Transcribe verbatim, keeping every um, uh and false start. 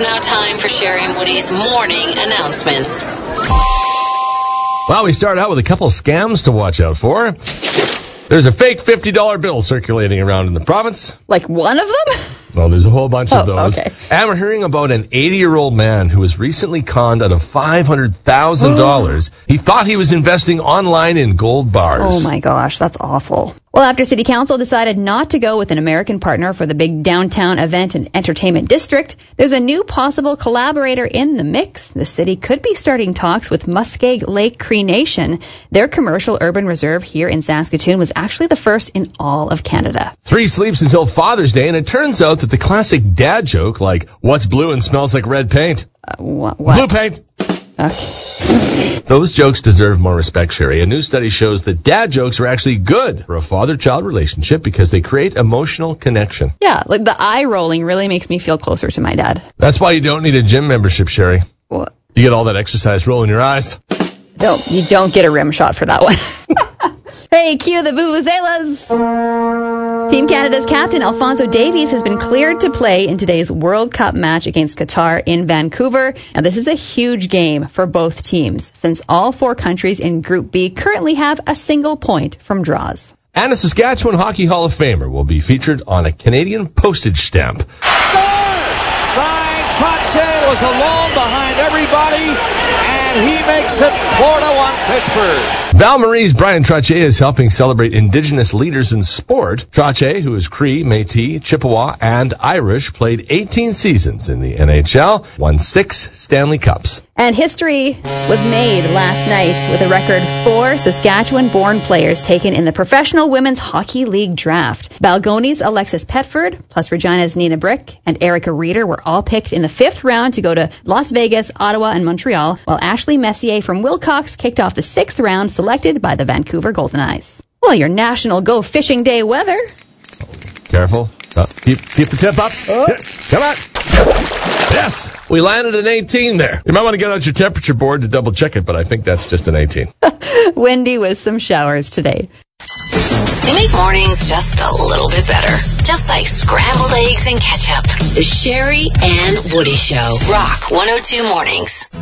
now time for Sherry and Woody's morning announcements. Well, we start out with a couple scams to watch out for. There's a fake fifty dollar bill circulating around in the province. Like one of them? Well, there's a whole bunch oh, of those. Okay. And we're hearing about an eighty-year-old man who was recently conned out of five hundred thousand dollars. He thought he was investing online in gold bars. Oh, my gosh. That's awful. Well, after City Council decided not to go with an American partner for the big downtown event and entertainment district, there's a new possible collaborator in the mix. The city could be starting talks with Muskeg Lake Cree Nation. Their commercial urban reserve here in Saskatoon was actually the first in all of Canada. Three sleeps until Father's Day, and it turns out that the classic dad joke, like, what's blue and smells like red paint? Uh, wh- what? Blue paint! Okay. Those jokes deserve more respect, Sherry. A new study shows that dad jokes are actually good for a father-child relationship because they create emotional connection. Yeah, like the eye rolling really makes me feel closer to my dad. That's why you don't need a gym membership, Sherry. What? You get all that exercise rolling your eyes. No, you don't get a rim shot for that one. Hey, cue the vuvuzelas. Team Canada's captain, Alphonso Davies, has been cleared to play in today's World Cup match against Qatar in Vancouver. Now, this is a huge game for both teams, since all four countries in Group B currently have a single point from draws. And a Saskatchewan Hockey Hall of Famer will be featured on a Canadian postage stamp. Brian Trottier was alone behind everybody, and he makes it four to one Pittsburgh. Val Marie's Brian Trottier is helping celebrate Indigenous leaders in sport. Trottier, who is Cree, Métis, Chippewa, and Irish, played eighteen seasons in the N H L, won six Stanley Cups. And history was made last night with a record four Saskatchewan-born players taken in the Professional Women's Hockey League draft. Balgonie's Alexis Petford, plus Regina's Nina Brick and Erica Reeder were all picked in the fifth round to go to Las Vegas, Ottawa, and Montreal, while Ashley Messier from Wilcox kicked off the sixth round, selected by the Vancouver Golden Eyes. Well, your National Go Fishing Day weather. Careful. Uh, keep keep the tip up. Oh. Come on. Yes, we landed an eighteen there. You might want to get out your temperature board to double check it, but I think that's just an eighteen. Windy with some showers today. They make mornings just a little bit better. Just like scrambled eggs and ketchup. The Sherry and Woody Show. Rock one oh two Mornings.